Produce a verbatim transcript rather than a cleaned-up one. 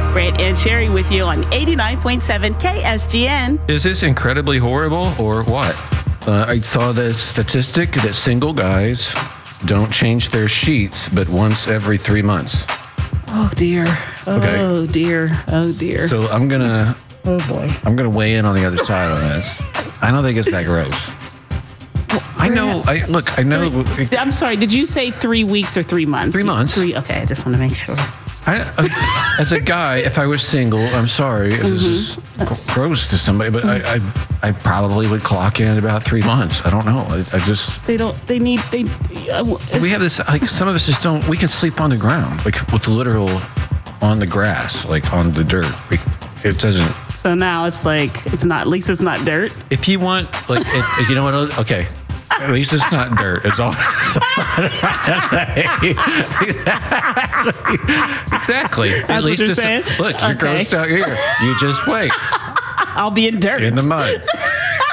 Brant and Sherry with you on eighty-nine point seven K S G N. Is this incredibly horrible or what? Uh, I saw the statistic that single guys don't change their sheets but once every three months. Oh, dear. Okay. Oh, dear. Oh, dear. So I'm going to Oh, boy. I'm going to weigh in on the other side on this. I don't think it's that gross. I know. I look, I know. Three, I'm sorry. Did you say three weeks or three months? Three months. Three. Okay. I just want to make sure. I, I, as a guy, if I was single, I'm sorry, mm-hmm. this is gross to somebody, but I, I, I probably would clock in at about three months. I don't know. I, I just they don't. They need. They. Uh, we have this. Like some of us just don't. We can sleep on the ground, like with literal, on the grass, like on the dirt. We, it doesn't. So now it's like it's not. At least it's not dirt. If you want, like, it, you know what? Okay. At least it's not dirt. It's all. exactly. Exactly. That's At least what you're it's saying? A, look, you're okay. grossed out here. You just wait. I'll be in dirt. In the mud.